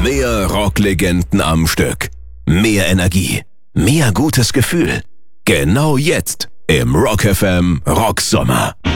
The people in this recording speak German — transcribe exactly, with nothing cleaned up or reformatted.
Mehr Rocklegenden am Stück. Mehr Energie. Mehr gutes Gefühl. Genau jetzt im Rock F M Rocksommer.